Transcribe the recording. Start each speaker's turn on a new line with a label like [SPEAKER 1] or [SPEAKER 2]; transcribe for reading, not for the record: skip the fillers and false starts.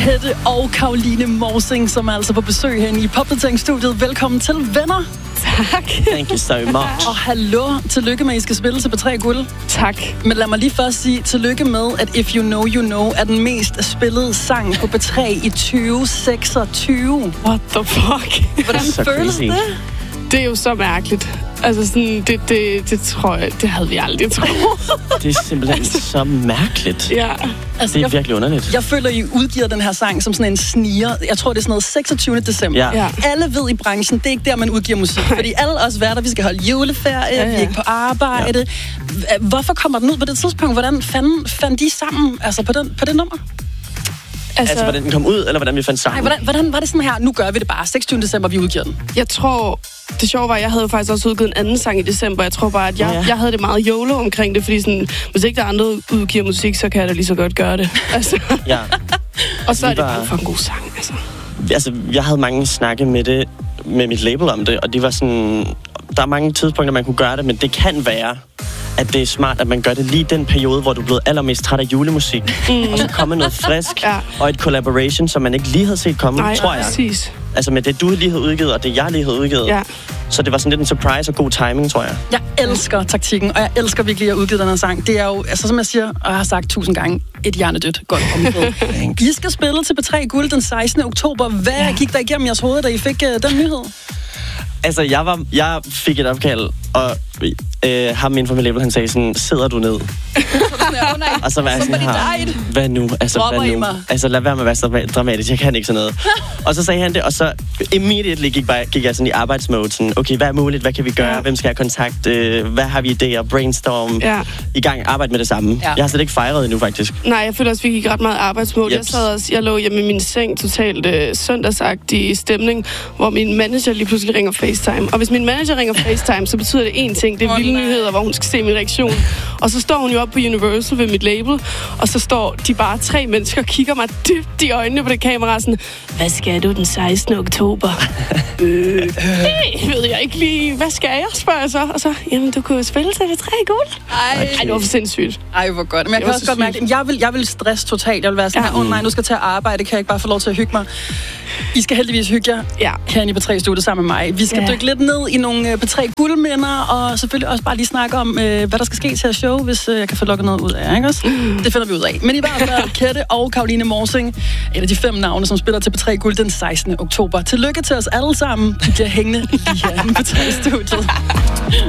[SPEAKER 1] Kette og Caroline Morsing, som er altså på besøg herinde i Popdateringsstudiet. Velkommen til, venner.
[SPEAKER 2] Tak.
[SPEAKER 3] Thank you so much.
[SPEAKER 1] Og hallo, tillykke med, at I skal spille til P3 Guld.
[SPEAKER 2] Tak.
[SPEAKER 1] Men lad mig lige først sige tillykke med, at If You Know, You Know er den mest spillede sang på P3 i 2026.
[SPEAKER 2] What the fuck?
[SPEAKER 1] Hvordan føles det?
[SPEAKER 2] Det er jo så mærkeligt. Altså sådan, det tror jeg, det havde vi aldrig troet.
[SPEAKER 3] Det er simpelthen så mærkeligt.
[SPEAKER 2] Ja.
[SPEAKER 1] Altså,
[SPEAKER 3] Det er virkelig underligt.
[SPEAKER 1] Jeg føler, I udgiver den her sang som sådan en sniger. Jeg tror, det er sådan noget 26. december.
[SPEAKER 3] Ja.
[SPEAKER 1] Alle ved i branchen, det er ikke der, man udgiver musik. Fordi alle os værter, vi skal holde juleferie, vi er ikke på arbejde. Ja. Hvorfor kommer den ud på det tidspunkt? Hvordan fandt de sammen altså på det nummer?
[SPEAKER 3] Altså, hvordan den kom ud, eller hvordan vi fandt sammen?
[SPEAKER 1] Nej, hvordan var det sådan her? Nu gør vi det bare. 26. december, vi udgiver den.
[SPEAKER 2] Jeg tror, det sjove var, at jeg havde jo faktisk også udgivet en anden sang i december. Jeg tror bare, at jeg havde det meget YOLO omkring det, fordi sådan, hvis ikke der er andre udgiver musik, så kan jeg da lige så godt gøre det. Altså.
[SPEAKER 3] Ja.
[SPEAKER 2] Og så er det bare for en god sang, altså.
[SPEAKER 3] Altså, jeg havde mange snakke med mit label om det, og de var sådan... Der er mange tidspunkter, man kunne gøre det, men det kan være, at det er smart, at man gør det lige den periode, hvor du er blevet allermest træt af julemusik. Og så kommer noget frisk, og et collaboration, som man ikke lige havde set komme, tror jeg.
[SPEAKER 2] Præcis.
[SPEAKER 3] Altså med det, du lige havde udgivet, og det, jeg lige havde udgivet.
[SPEAKER 2] Ja.
[SPEAKER 3] Så det var sådan lidt en surprise og god timing, tror jeg.
[SPEAKER 1] Jeg elsker taktikken, og jeg elsker virkelig at udgive den her sang. Det er jo, altså som jeg siger, og jeg har sagt 1000 gange, et hjernedødt godt område. I skal spille til P3 Guld den 16. oktober. Hvad gik der igennem jeres hoved, da I fik den nyhed?
[SPEAKER 3] Altså, jeg fik et opkald, og ham inden for mit label, han sagde sådan, sidder du ned? Og så var jeg sådan her, hvad nu? Altså, lad være med at være så dramatisk, jeg kan ikke sådan noget. Og så sagde han det, og så immediately gik jeg sådan i arbejdsmode, sådan, okay, hvad er muligt, hvad kan vi gøre, hvem skal jeg kontakte, hvad har vi idéer, brainstorm, i gang, arbejde med det samme. Jeg har slet ikke fejret endnu, faktisk.
[SPEAKER 2] Nej, jeg føler også, vi gik ret meget arbejdsmode. Jeg lå hjemme i min seng, totalt søndagsagtig stemning, hvor min manager lige pludselig ringer FaceTime. Og hvis min manager ringer FaceTime, så betyder det én ting, det er vilde nyheder, hvor hun skal se min reaktion. Og så står hun jo op på Universal ved mit label, og så står de bare 3 mennesker og kigger mig dybt i øjnene på det kamera, sådan, hvad skal du den 16. oktober? Det ved jeg ikke lige. Hvad skal jeg, spørger jeg så. Og så, jamen, du kunne jo spille til P3 Guld. Ej, det var for sindssygt.
[SPEAKER 1] Ej, hvor godt. Men jeg kan også godt mærke, jeg vil stresse totalt. Jeg vil være sådan her, nej, nu skal jeg til at arbejde, kan jeg ikke bare få lov til at hygge mig? I skal heldigvis hygge jer herinde i P3-studiet sammen med mig. Vi skal dykke lidt ned i nogle P3-guldminder, og selvfølgelig også bare lige snakke om, hvad der skal ske til at show, hvis jeg kan få lukket noget ud af, ikke også? Det finder vi ud af. Men i hvert fald, Kette og Caroline Morsing, en af de 5 navne, som spiller til P3 Guld den 16. oktober. Tillykke til os alle sammen. Vi bliver hængende lige herinde i P3-studiet.